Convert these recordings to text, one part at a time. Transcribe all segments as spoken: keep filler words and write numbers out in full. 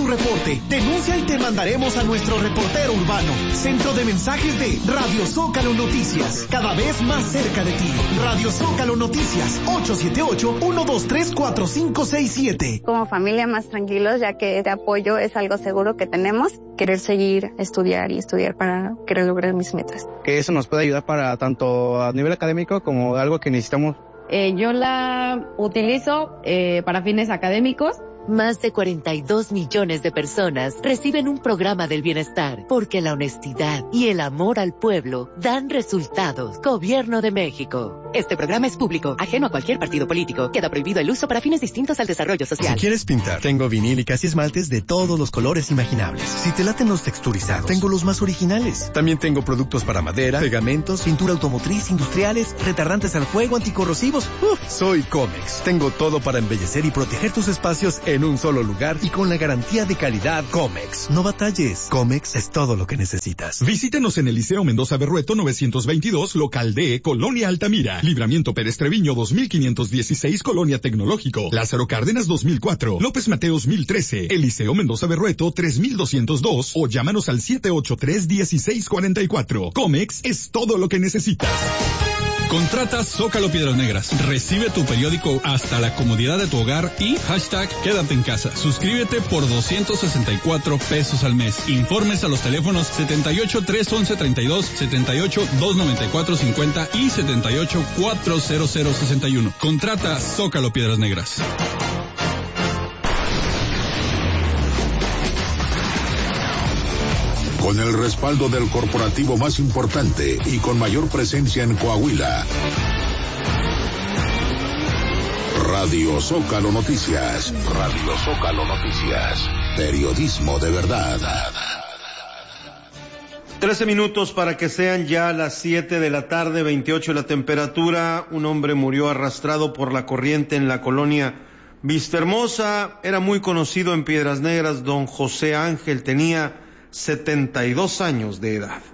tu reporte. Denuncia y te mandaremos a nuestro reportero urbano. Centro de mensajes de Radio Zócalo Noticias. Cada vez más cerca de ti. Radio Zócalo Noticias. ocho siete ocho, uno dos tres, cuatro cinco seis siete. Como familia más tranquilos, ya que este apoyo es algo seguro que tenemos. Querer seguir, estudiar y estudiar para querer lograr mis metas. Que eso nos puede ayudar para tanto a nivel académico como algo que necesitamos. Eh, yo la utilizo eh, para fines académicos. Más de cuarenta y dos millones de personas reciben un programa del bienestar porque la honestidad y el amor al pueblo dan resultados. Gobierno de México. Este programa es público, ajeno a cualquier partido político. Queda prohibido el uso para fines distintos al desarrollo social. Si quieres pintar, tengo vinílicas y esmaltes de todos los colores imaginables. Si te laten los texturizados, tengo los más originales. También tengo productos para madera, pegamentos, pintura automotriz, industriales, retardantes al fuego, anticorrosivos. Uf, soy Comex. Tengo todo para embellecer y proteger tus espacios en un solo lugar y con la garantía de calidad Comex. No batalles. Comex es todo lo que necesitas. Visítenos en el Liceo Mendoza Berrueto novecientos veintidós, local D, Colonia Altamira. Libramiento Pérez Treviño dos mil quinientos dieciséis, Colonia Tecnológico. Lázaro Cárdenas dos mil cuatro. López Mateos mil trece. El Liceo Mendoza Berrueto tres mil doscientos dos o llámanos al siete ocho tres, uno seis cuatro cuatro. Comex es todo lo que necesitas. Contrata Zócalo Piedras Negras. Recibe tu periódico hasta la comodidad de tu hogar y hashtag quédate en casa. Suscríbete por doscientos sesenta y cuatro pesos al mes. Informes a los teléfonos setenta y ocho, trescientos once, treinta y dos, setenta y ocho, doscientos noventa y cuatro, cincuenta y setenta y ocho, cuatrocientos sesenta y uno. Contrata Zócalo Piedras Negras. Con el respaldo del corporativo más importante y con mayor presencia en Coahuila. Radio Zócalo Noticias. Radio Zócalo Noticias. Periodismo de verdad. Trece minutos para que sean ya las siete de la tarde, veintiocho la temperatura. Un hombre murió arrastrado por la corriente en la colonia Vistahermosa. Era muy conocido en Piedras Negras. Don José Ángel tenía setenta y dos años de edad.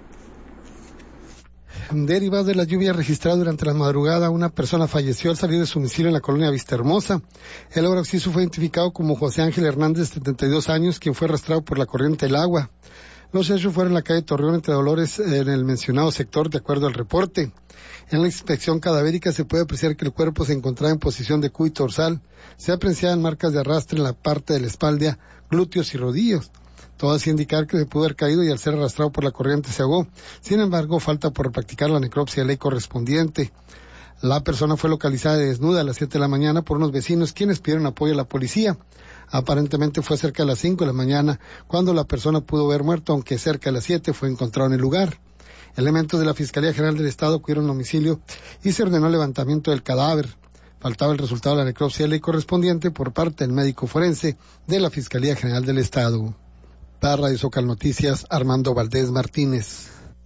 Derivado de la lluvia registrada durante la madrugada, una persona falleció al salir de su domicilio en la colonia Vistahermosa. El ahora occiso fue identificado como José Ángel Hernández, de setenta y dos años, quien fue arrastrado por la corriente del agua. Los hechos fueron en la calle Torreón, entre Dolores, en el mencionado sector, de acuerdo al reporte. En la inspección cadavérica se puede apreciar que el cuerpo se encontraba en posición de cuito dorsal. Se apreciaban marcas de arrastre en la parte de la espalda, glúteos y rodillas. Todo hacía indicar que se pudo haber caído y al ser arrastrado por la corriente se ahogó. Sin embargo, falta por practicar la necropsia de ley correspondiente. La persona fue localizada desnuda a las siete de la mañana por unos vecinos quienes pidieron apoyo a la policía. Aparentemente fue cerca de las cinco de la mañana cuando la persona pudo haber muerto, aunque cerca de las siete fue encontrado en el lugar. Elementos de la Fiscalía General del Estado acudieron al domicilio y se ordenó el levantamiento del cadáver. Faltaba el resultado de la necropsia de ley correspondiente por parte del médico forense de la Fiscalía General del Estado. Para Radio Zócalo Noticias, Armando Valdés Martínez.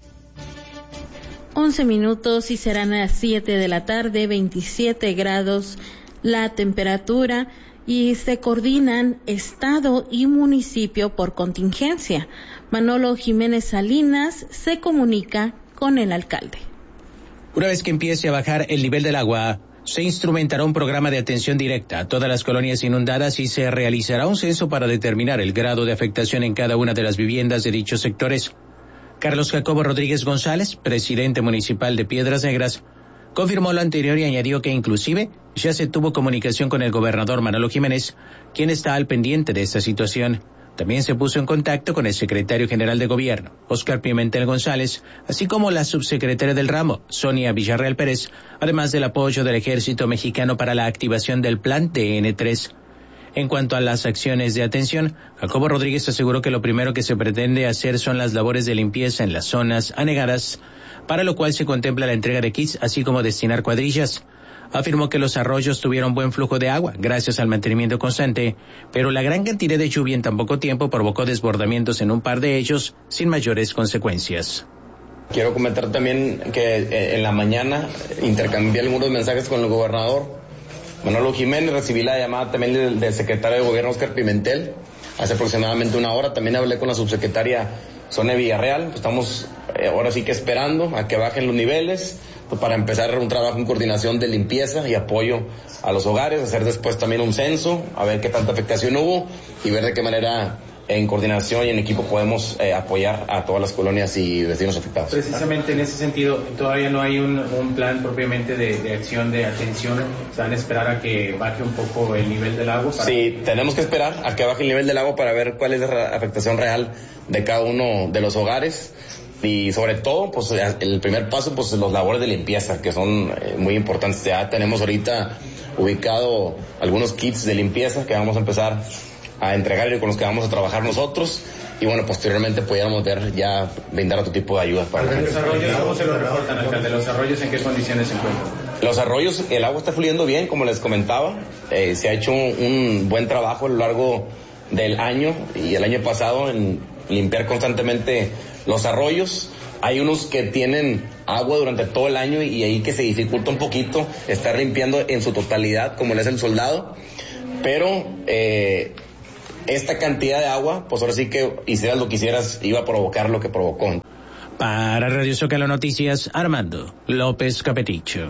once minutos y serán a las siete de la tarde, veintisiete grados la temperatura y se coordinan Estado y municipio por contingencia. Manolo Jiménez Salinas se comunica con el alcalde. Una vez que empiece a bajar el nivel del agua, se instrumentará un programa de atención directa a todas las colonias inundadas y se realizará un censo para determinar el grado de afectación en cada una de las viviendas de dichos sectores. Carlos Jacobo Rodríguez González, presidente municipal de Piedras Negras, confirmó lo anterior y añadió que inclusive ya se tuvo comunicación con el gobernador Manolo Jiménez, quien está al pendiente de esta situación. También se puso en contacto con el secretario general de gobierno, Óscar Pimentel González, así como la subsecretaria del ramo, Sonia Villarreal Pérez, además del apoyo del ejército mexicano para la activación del plan D N tres. En cuanto a las acciones de atención, Jacobo Rodríguez aseguró que lo primero que se pretende hacer son las labores de limpieza en las zonas anegadas, para lo cual se contempla la entrega de kits, así como destinar cuadrillas. Afirmó que los arroyos tuvieron buen flujo de agua gracias al mantenimiento constante, pero la gran cantidad de lluvia en tan poco tiempo provocó desbordamientos en un par de ellos sin mayores consecuencias. Quiero comentar también que en la mañana intercambié algunos mensajes con el gobernador Manolo Jiménez, recibí la llamada también del, del secretario de gobierno Óscar Pimentel hace aproximadamente una hora. También hablé con la subsecretaria Sonia Villarreal. Estamos eh, ahora sí que esperando a que bajen los niveles pues, para empezar un trabajo en coordinación de limpieza y apoyo a los hogares, hacer después también un censo, a ver qué tanta afectación hubo y ver de qué manera en coordinación y en equipo podemos eh, apoyar a todas las colonias y vecinos afectados. Precisamente en ese sentido, todavía no hay un, un plan propiamente de, de acción, de atención. ¿Se van a esperar a que baje un poco el nivel del agua? Para... Sí, tenemos que esperar a que baje el nivel del agua para ver cuál es la afectación real de cada uno de los hogares. Y sobre todo, pues el primer paso, pues los labores de limpieza, que son eh, muy importantes. Ya tenemos ahorita ubicado algunos kits de limpieza que vamos a empezar a entregar y con los que vamos a trabajar nosotros. Y bueno, posteriormente pudiéramos ver ya brindar otro tipo de ayuda para la gente. ¿Los arroyos cómo se lo reportan, alcalde? ¿Los arroyos en qué condiciones se encuentran? Los arroyos, el agua está fluyendo bien, como les comentaba. Eh, se ha hecho un, un buen trabajo a lo largo del año y el año pasado en limpiar constantemente los arroyos. Hay unos que tienen agua durante todo el año y ahí que se dificulta un poquito estar limpiando en su totalidad, como le es el Soldado. Pero eh, esta cantidad de agua, pues ahora sí que hicieras lo que hicieras, iba a provocar lo que provocó. Para Radio Zócalo Noticias, Armando López Capeticho.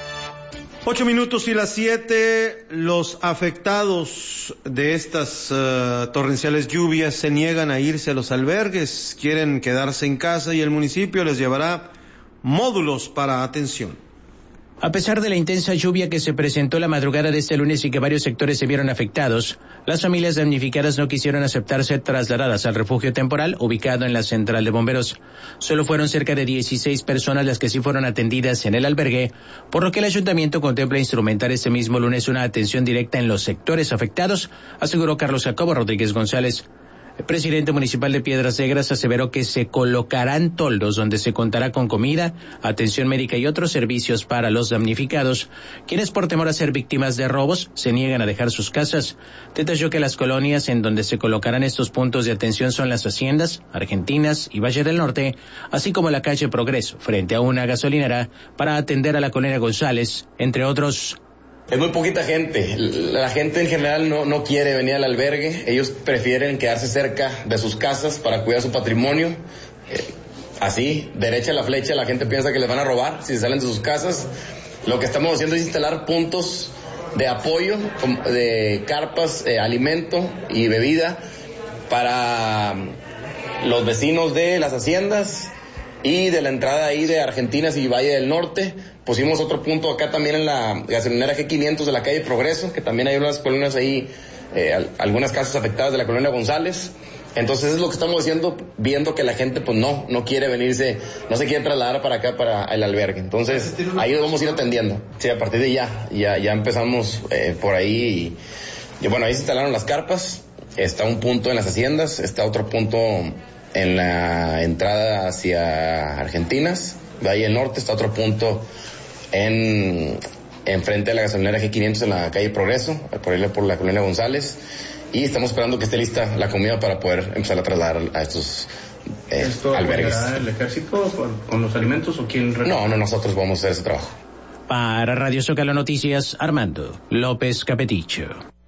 Ocho minutos y las siete, los afectados de estas uh, torrenciales lluvias se niegan a irse a los albergues, quieren quedarse en casa y el municipio les llevará módulos para atención. A pesar de la intensa lluvia que se presentó la madrugada de este lunes y que varios sectores se vieron afectados, las familias damnificadas no quisieron aceptar ser trasladadas al refugio temporal ubicado en la central de bomberos. Solo fueron cerca de dieciséis personas las que sí fueron atendidas en el albergue, por lo que el ayuntamiento contempla instrumentar este mismo lunes una atención directa en los sectores afectados, aseguró Carlos Jacobo Rodríguez González. El presidente municipal de Piedras Negras aseveró que se colocarán toldos donde se contará con comida, atención médica y otros servicios para los damnificados, quienes por temor a ser víctimas de robos se niegan a dejar sus casas. Detalló que las colonias en donde se colocarán estos puntos de atención son las Haciendas, Argentinas y Valle del Norte, así como la calle Progreso, frente a una gasolinera, para atender a la colonia González, entre otros. Es muy poquita gente, la gente en general no, no quiere venir al albergue, ellos prefieren quedarse cerca de sus casas para cuidar su patrimonio. Eh, así, derecha la flecha, la gente piensa que les van a robar si salen de sus casas. Lo que estamos haciendo es instalar puntos de apoyo, de carpas, eh, alimento y bebida para los vecinos de las haciendas y de la entrada ahí de Argentinas y Valle del Norte. Pusimos otro punto acá también en la gasolinera G quinientos de la calle Progreso, que también hay unas colonias ahí, eh, algunas casas afectadas de la colonia González. Entonces es lo que estamos haciendo, viendo que la gente pues no, no quiere venirse, no se quiere trasladar para acá, para el albergue. Entonces ahí lo vamos a ir atendiendo. Sí, a partir de ya, ya, ya empezamos eh, por ahí y, y bueno, ahí se instalaron las carpas, está un punto en las haciendas, está otro punto en la entrada hacia Argentinas, Valle del Norte, está otro punto en, en frente de la gasolinera G quinientos en la calle Progreso, por ahí por la colonia González, y estamos esperando que esté lista la comida para poder empezar a trasladar a estos eh, ¿Esto albergues. ¿Esto el ejército con, con los alimentos o quién? No, no, nosotros vamos a hacer ese trabajo. Para Radio Zócalo Noticias, Armando López Capeticho.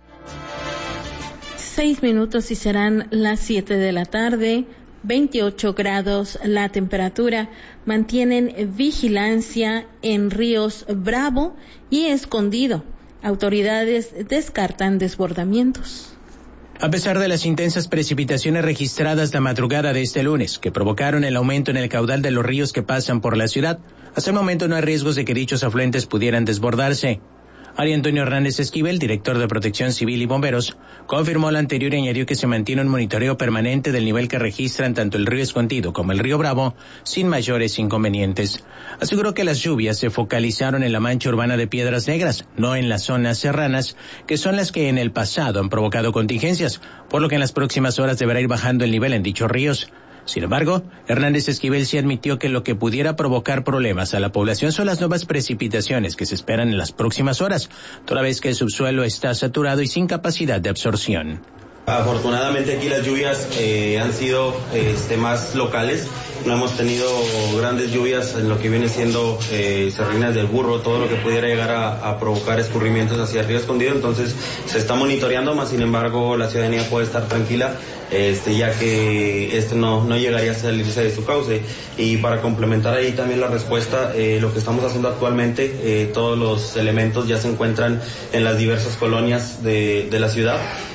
Seis minutos y serán las siete de la tarde. veintiocho grados la temperatura, mantienen vigilancia en ríos Bravo y Escondido. Autoridades descartan desbordamientos. A pesar de las intensas precipitaciones registradas la madrugada de este lunes, que provocaron el aumento en el caudal de los ríos que pasan por la ciudad, hasta el momento no hay riesgos de que dichos afluentes pudieran desbordarse. Ari Antonio Hernández Esquivel, director de Protección Civil y Bomberos, confirmó lo anterior y añadió que se mantiene un monitoreo permanente del nivel que registran tanto el río Escondido como el río Bravo, sin mayores inconvenientes. Aseguró que las lluvias se focalizaron en la mancha urbana de Piedras Negras, no en las zonas serranas, que son las que en el pasado han provocado contingencias, por lo que en las próximas horas deberá ir bajando el nivel en dichos ríos. Sin embargo, Hernández Esquivel sí admitió que lo que pudiera provocar problemas a la población son las nuevas precipitaciones que se esperan en las próximas horas, toda vez que el subsuelo está saturado y sin capacidad de absorción. Afortunadamente aquí las lluvias eh, han sido este, más locales, no hemos tenido grandes lluvias en lo que viene siendo eh, Serrinas del Burro, todo lo que pudiera llegar a, a provocar escurrimientos hacia el río Escondido, entonces se está monitoreando, más sin embargo la ciudadanía puede estar tranquila, este, ya que este no, no llegaría a salirse de su cauce. Y para complementar ahí también la respuesta, eh, lo que estamos haciendo actualmente, eh, todos los elementos ya se encuentran en las diversas colonias de, de la ciudad.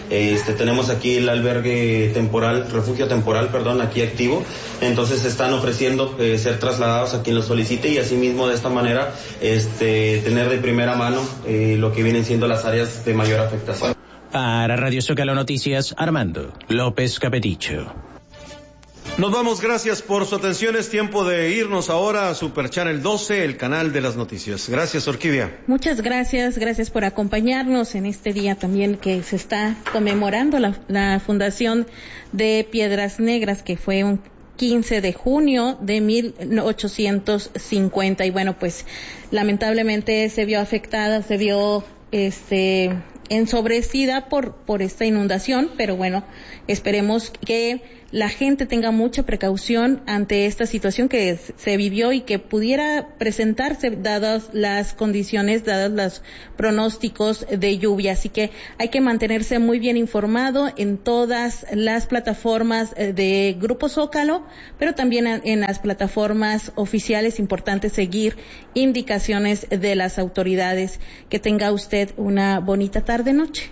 Este, tenemos aquí el albergue temporal, refugio temporal, perdón, aquí activo. Entonces están ofreciendo eh, ser trasladados a quien lo solicite y asimismo de esta manera este, tener de primera mano eh, lo que vienen siendo las áreas de mayor afectación. Para Radio Zócalo Noticias, Armando López Capeticho. Nos vamos, gracias por su atención. Es tiempo de irnos ahora a Super Channel doce, el canal de las noticias. Gracias, Orquídea. Muchas gracias, gracias por acompañarnos en este día también que se está conmemorando la, la fundación de Piedras Negras, que fue un quince de junio de mil ochocientos cincuenta. Y bueno, pues lamentablemente se vio afectada, se vio este ensobrecida por, por esta inundación, pero bueno, esperemos que la gente tenga mucha precaución ante esta situación que se vivió y que pudiera presentarse dadas las condiciones, dadas los pronósticos de lluvia. Así que hay que mantenerse muy bien informado en todas las plataformas de Grupo Zócalo, pero también en las plataformas oficiales. Importante seguir indicaciones de las autoridades. Que tenga usted una bonita tarde-noche.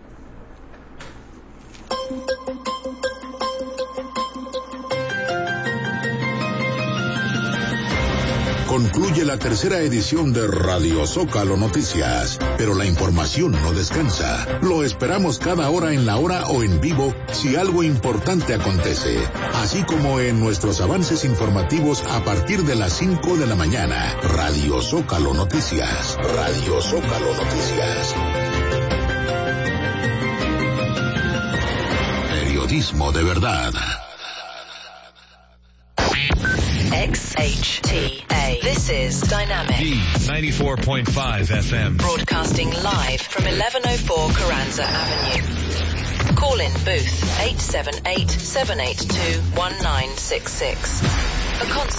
Concluye la tercera edición de Radio Zócalo Noticias, pero la información no descansa. Lo esperamos cada hora en la hora o en vivo si algo importante acontece, así como en nuestros avances informativos a partir de las cinco de la mañana. Radio Zócalo Noticias. Radio Zócalo Noticias. Periodismo de verdad. X H T A. This is Dynamic. D ninety-four point five F M. Broadcasting live from eleven oh four Carranza Avenue. Call in booth eight seven eight, seven eight two, one nine six six. A concert